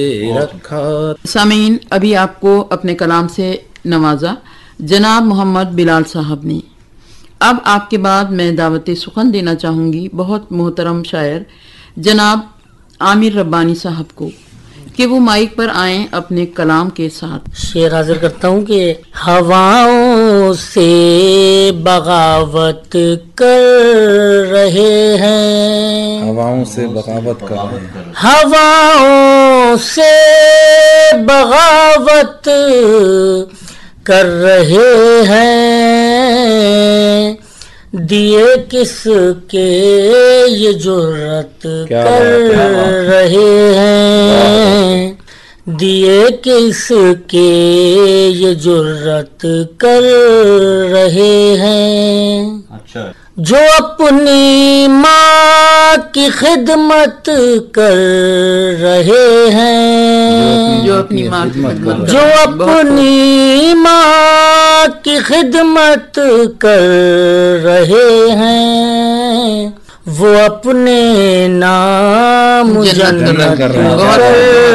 रखा। सामीन, अभी आपको अपने कलाम से नवाजा जनाब मोहम्मद बिलाल साहब ने। अब आपके बाद मैं दावत सुखन देना चाहूंगी बहुत मोहतरम शायर जनाब आमिर रब्बानी साहब को कि वो माइक पर आएं अपने कलाम के साथ। शेर हाजिर करता हूँ कि हवाओं से बगावत कर रहे हैं, हवाओं से बगावत कर रहे हैं, हवाओं से बगावत कर रहे हैं, दिए किसके ये जुर्रत कर रहे हैं, दिए किसके ये जुर्रत कर रहे हैं। अच्छा। जो अपनी माँ की खिदमत कर रहे हैं, जो अपनी माँ की खिदमत, जो अपनी माँ की खिदमत कर रहे हैं, वो अपने नाम जन्नत कर